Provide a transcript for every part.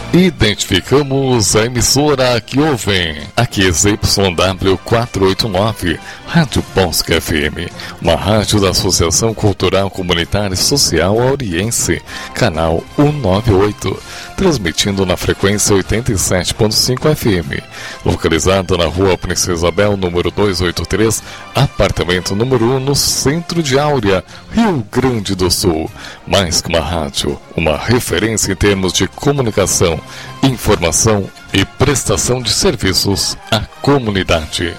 Identificamos a emissora que ouvem. Aqui é ZYW 489, Rádio Bosque FM, uma rádio da Associação Cultural Comunitária e Social Auriense, canal 198, transmitindo na frequência 87.5 FM, localizada na Rua Princesa Isabel, número 283, apartamento número 1, no centro de Áurea, Rio Grande do Sul. Mais que uma rádio, uma referência em termos de comunicação, informação e prestação de serviços à comunidade.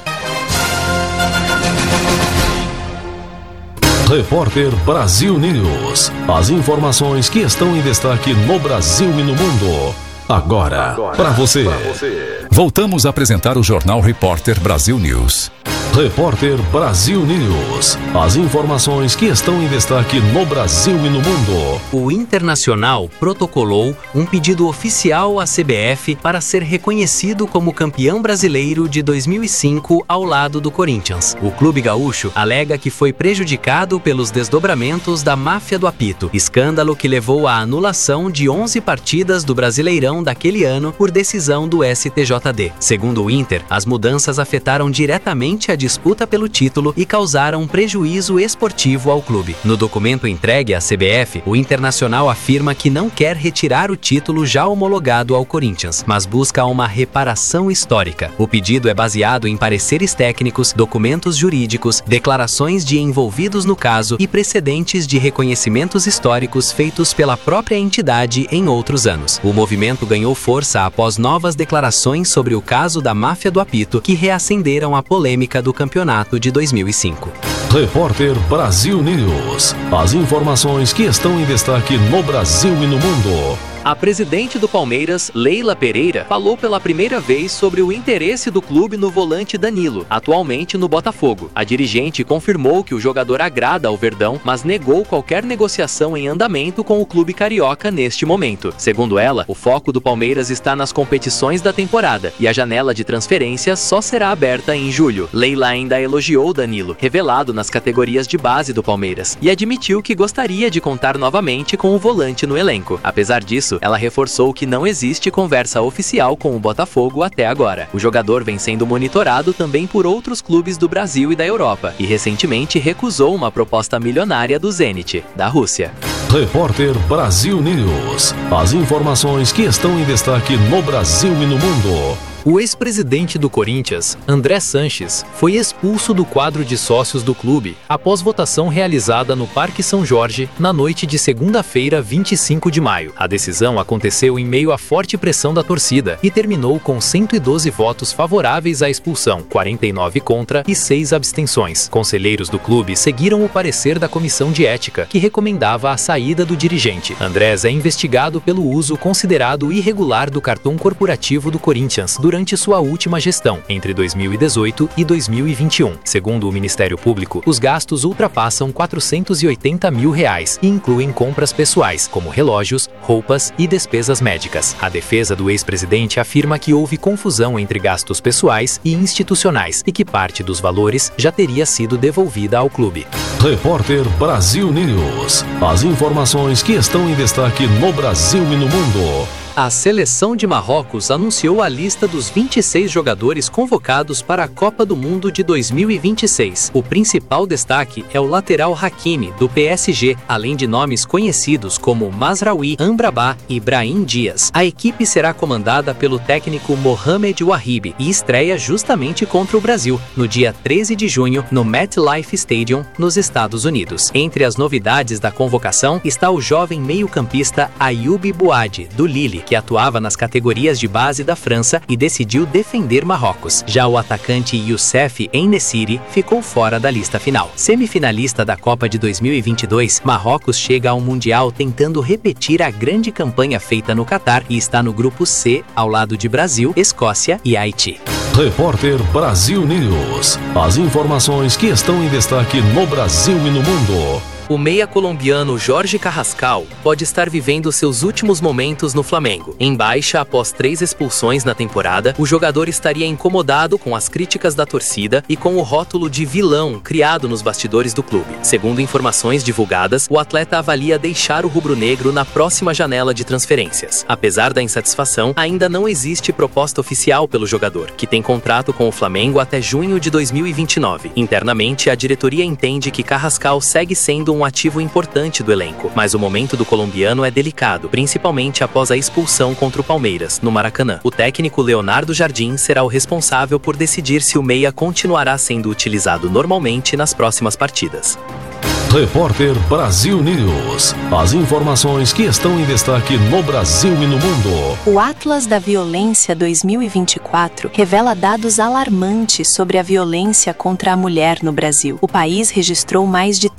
Repórter Brasil News. As informações que estão em destaque no Brasil e no mundo. Agora para você. Voltamos a apresentar o Jornal Repórter Brasil News. Repórter Brasil News. As informações que estão em destaque no Brasil e no mundo. O Internacional protocolou um pedido oficial à CBF para ser reconhecido como campeão brasileiro de 2005 ao lado do Corinthians. O clube gaúcho alega que foi prejudicado pelos desdobramentos da máfia do apito, escândalo que levou à anulação de 11 partidas do Brasileirão daquele ano por decisão do STJD. Segundo o Inter, as mudanças afetaram diretamente a disputa pelo título e causaram prejuízo esportivo ao clube. No documento entregue à CBF, o Internacional afirma que não quer retirar o título já homologado ao Corinthians, mas busca uma reparação histórica. O pedido é baseado em pareceres técnicos, documentos jurídicos, declarações de envolvidos no caso e precedentes de reconhecimentos históricos feitos pela própria entidade em outros anos. O movimento ganhou força após novas declarações sobre o caso da máfia do apito, que reacenderam a polêmica do campeonato de 2005. Repórter Brasil News. As informações que estão em destaque no Brasil e no mundo. A presidente do Palmeiras, Leila Pereira, falou pela primeira vez sobre o interesse do clube no volante Danilo, atualmente no Botafogo. A dirigente confirmou que o jogador agrada ao Verdão, mas negou qualquer negociação em andamento com o clube carioca neste momento. Segundo ela, o foco do Palmeiras está nas competições da temporada e a janela de transferência só será aberta em julho. Leila ainda elogiou Danilo, revelado nas categorias de base do Palmeiras, e admitiu que gostaria de contar novamente com o volante no elenco. Apesar disso, ela reforçou que não existe conversa oficial com o Botafogo até agora. O jogador vem sendo monitorado também por outros clubes do Brasil e da Europa, e recentemente recusou uma proposta milionária do Zenit, da Rússia. Repórter Brasil News. As informações que estão em destaque no Brasil e no mundo. O ex-presidente do Corinthians, André Sanches, foi expulso do quadro de sócios do clube após votação realizada no Parque São Jorge na noite de segunda-feira, 25 de maio. A decisão aconteceu em meio à forte pressão da torcida e terminou com 112 votos favoráveis à expulsão, 49 contra e 6 abstenções. Conselheiros do clube seguiram o parecer da comissão de ética, que recomendava a saída do dirigente. Andrés é investigado pelo uso considerado irregular do cartão corporativo do Corinthians durante sua última gestão, entre 2018 e 2021. Segundo o Ministério Público, os gastos ultrapassam R$480 mil e incluem compras pessoais, como relógios, roupas e despesas médicas. A defesa do ex-presidente afirma que houve confusão entre gastos pessoais e institucionais e que parte dos valores já teria sido devolvida ao clube. Repórter Brasil News. As informações que estão em destaque no Brasil e no mundo. A seleção de Marrocos anunciou a lista dos 26 jogadores convocados para a Copa do Mundo de 2026. O principal destaque é o lateral Hakimi, do PSG, além de nomes conhecidos como Mazraoui, Amrabat e Brahim Dias. A equipe será comandada pelo técnico Mohamed Wahibi e estreia justamente contra o Brasil, no dia 13 de junho, no MetLife Stadium, nos Estados Unidos. Entre as novidades da convocação está o jovem meio-campista Ayoub Bouadi, do Lille, que atuava nas categorias de base da França e decidiu defender Marrocos. Já o atacante Youssef En-Nesyri ficou fora da lista final. Semifinalista da Copa de 2022, Marrocos chega ao Mundial tentando repetir a grande campanha feita no Catar e está no grupo C, ao lado de Brasil, Escócia e Haiti. Repórter Brasil News. As informações que estão em destaque no Brasil e no mundo. O meia colombiano Jorge Carrascal pode estar vivendo seus últimos momentos no Flamengo. Em baixa após 3 expulsões na temporada, o jogador estaria incomodado com as críticas da torcida e com o rótulo de vilão criado nos bastidores do clube. Segundo informações divulgadas, o atleta avalia deixar o rubro-negro na próxima janela de transferências. Apesar da insatisfação, ainda não existe proposta oficial pelo jogador, que tem contrato com o Flamengo até junho de 2029. Internamente, a diretoria entende que Carrascal segue sendo um ativo importante do elenco, mas o momento do colombiano é delicado, principalmente após a expulsão contra o Palmeiras, no Maracanã. O técnico Leonardo Jardim será o responsável por decidir se o meia continuará sendo utilizado normalmente nas próximas partidas. Repórter Brasil News. As informações que estão em destaque no Brasil e no mundo. O Atlas da Violência 2024 revela dados alarmantes sobre a violência contra a mulher no Brasil. O país registrou mais de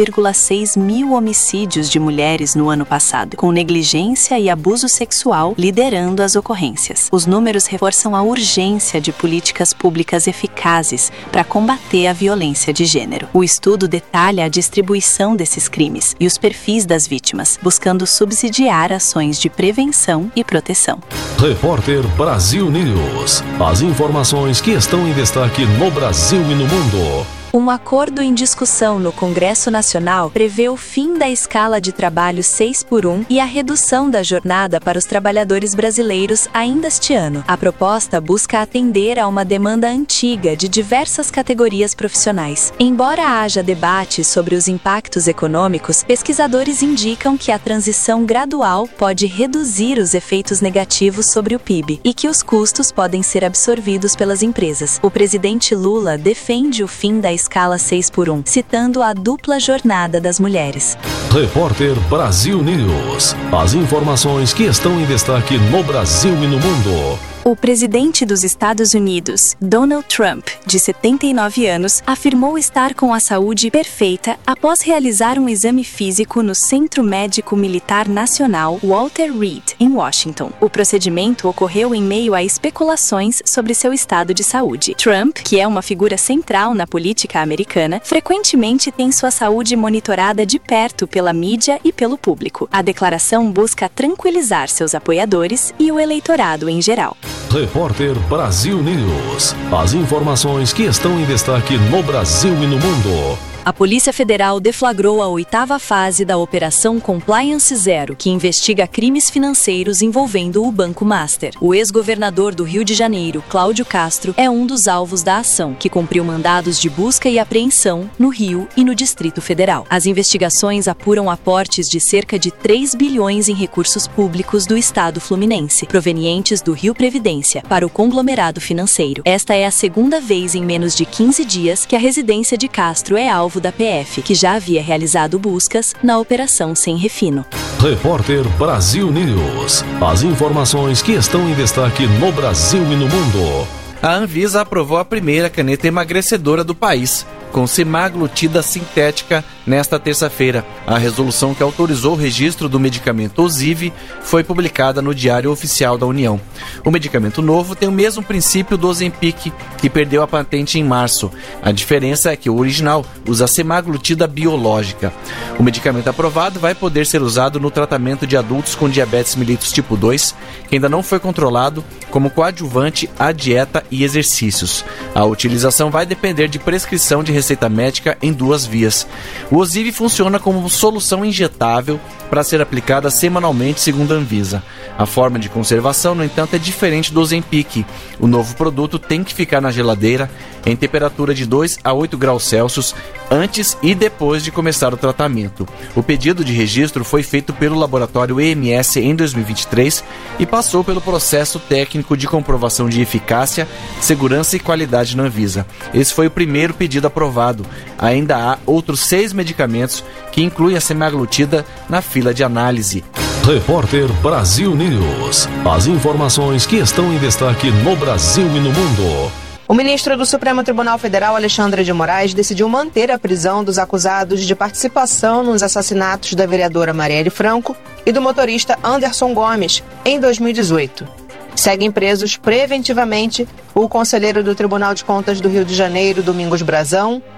3,6 mil homicídios de mulheres no ano passado, com negligência e abuso sexual liderando as ocorrências. Os números reforçam a urgência de políticas públicas eficazes para combater a violência de gênero. O estudo detalha a distribuição desses crimes e os perfis das vítimas, buscando subsidiar ações de prevenção e proteção. Repórter Brasil News. As informações que estão em destaque no Brasil e no mundo. Um acordo em discussão no Congresso Nacional prevê o fim da escala de trabalho 6x1 e a redução da jornada para os trabalhadores brasileiros ainda este ano. A proposta busca atender a uma demanda antiga de diversas categorias profissionais. Embora haja debate sobre os impactos econômicos, pesquisadores indicam que a transição gradual pode reduzir os efeitos negativos sobre o PIB e que os custos podem ser absorvidos pelas empresas. O presidente Lula defende o fim da escala 6x1, citando a dupla jornada das mulheres. Repórter Brasil News. As informações que estão em destaque no Brasil e no mundo. O presidente dos Estados Unidos, Donald Trump, de 79 anos, afirmou estar com a saúde perfeita após realizar um exame físico no Centro Médico Militar Nacional Walter Reed, em Washington. O procedimento ocorreu em meio a especulações sobre seu estado de saúde. Trump, que é uma figura central na política americana, frequentemente tem sua saúde monitorada de perto pela mídia e pelo público. A declaração busca tranquilizar seus apoiadores e o eleitorado em geral. Repórter Brasil News. As informações que estão em destaque no Brasil e no mundo. A Polícia Federal deflagrou a 8ª fase da Operação Compliance Zero, que investiga crimes financeiros envolvendo o Banco Master. O ex-governador do Rio de Janeiro, Cláudio Castro, é um dos alvos da ação, que cumpriu mandados de busca e apreensão no Rio e no Distrito Federal. As investigações apuram aportes de cerca de 3 bilhões em recursos públicos do Estado fluminense, provenientes do Rio Previdência, para o conglomerado financeiro. Esta é a segunda vez em menos de 15 dias que a residência de Castro é alvo da PF, que já havia realizado buscas na Operação Sem Refino. Repórter Brasil News. As informações que estão em destaque no Brasil e no mundo. A Anvisa aprovou a primeira caneta emagrecedora do país, com semaglutida sintética, nesta terça-feira. A resolução que autorizou o registro do medicamento Ozivy foi publicada no Diário Oficial da União. O medicamento novo tem o mesmo princípio do Ozempic, que perdeu a patente em março. A diferença é que o original usa semaglutida biológica. O medicamento aprovado vai poder ser usado no tratamento de adultos com diabetes mellitus tipo 2, que ainda não foi controlado, como coadjuvante à dieta e exercícios. A utilização vai depender de prescrição de receita médica em 2 vias. O Ozivy funciona como solução injetável para ser aplicada semanalmente, segundo a Anvisa. A forma de conservação, no entanto, é diferente do Ozempic. O novo produto tem que ficar na geladeira em temperatura de 2 a 8 graus Celsius antes e depois de começar o tratamento. O pedido de registro foi feito pelo laboratório EMS em 2023 e passou pelo processo técnico de comprovação de eficácia, segurança e qualidade na Anvisa. Esse foi o primeiro pedido aprovado. Ainda há outros 6 medicamentos que incluem a semaglutida na fila de análise. Repórter Brasil News. As informações que estão em destaque no Brasil e no mundo. O ministro do Supremo Tribunal Federal, Alexandre de Moraes, decidiu manter a prisão dos acusados de participação nos assassinatos da vereadora Marielle Franco e do motorista Anderson Gomes em 2018. Seguem presos preventivamente o conselheiro do Tribunal de Contas do Rio de Janeiro, Domingos Brazão,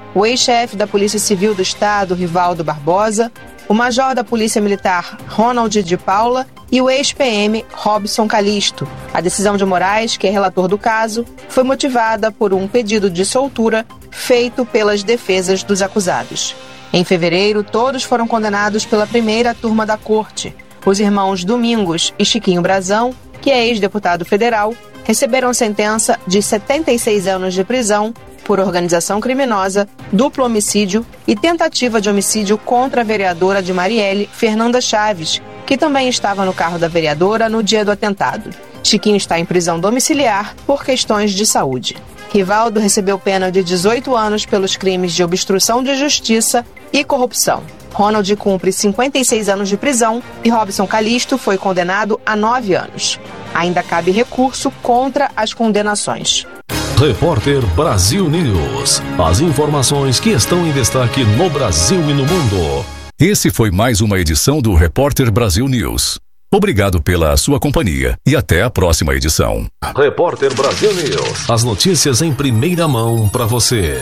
o ex-chefe da Polícia Civil do Estado, Rivaldo Barbosa, o major da Polícia Militar, Ronald de Paula, e o ex-PM, Robson Calisto. A decisão de Moraes, que é relator do caso, foi motivada por um pedido de soltura feito pelas defesas dos acusados. Em fevereiro, todos foram condenados pela primeira turma da corte. Os irmãos Domingos e Chiquinho Brazão, que é ex-deputado federal, receberam sentença de 76 anos de prisão por organização criminosa, duplo homicídio e tentativa de homicídio contra a vereadora de Marielle, Fernanda Chaves, que também estava no carro da vereadora no dia do atentado. Chiquinho está em prisão domiciliar por questões de saúde. Rivaldo recebeu pena de 18 anos pelos crimes de obstrução de justiça e corrupção. Ronald cumpre 56 anos de prisão e Robson Calisto foi condenado a 9 anos. Ainda cabe recurso contra as condenações. Repórter Brasil News. As informações que estão em destaque no Brasil e no mundo. Esse foi mais uma edição do Repórter Brasil News. Obrigado pela sua companhia e até a próxima edição. Repórter Brasil News. As notícias em primeira mão para você.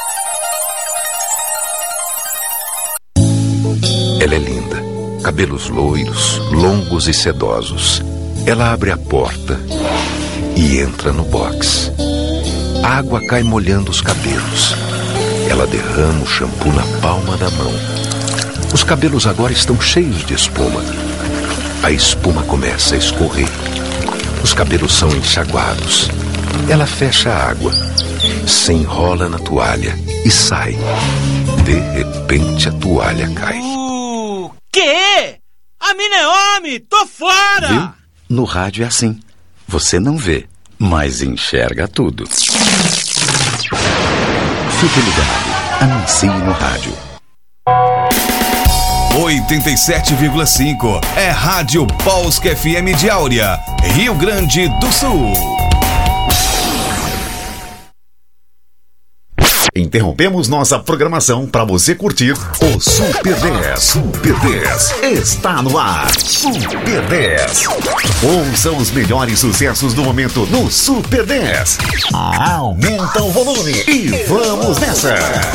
Ela é linda. Cabelos loiros, longos e sedosos. Ela abre a porta e entra no box. A água cai molhando os cabelos. Ela derrama o shampoo na palma da mão. Os cabelos agora estão cheios de espuma. A espuma começa a escorrer. Os cabelos são enxaguados. Ela fecha a água, se enrola na toalha e sai. De repente a toalha cai. Quê? A mina é homem! Tô fora! Viu? No rádio é assim. Você não vê, mas enxerga tudo. Fique ligado. Anuncie no rádio. 87,5 é Rádio Polska FM de Áurea, Rio Grande do Sul. Interrompemos nossa programação para você curtir o Super 10. Super 10 está no ar. Super 10. Ouça os melhores sucessos do momento no Super 10. Aumenta o volume e vamos nessa.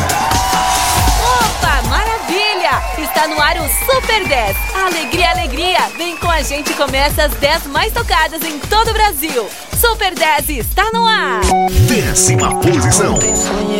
Opa, maravilha! Está no ar o Super 10. Alegria, alegria! Vem com a gente e começa as 10 mais tocadas em todo o Brasil. Super 10 está no ar. 10ª posição.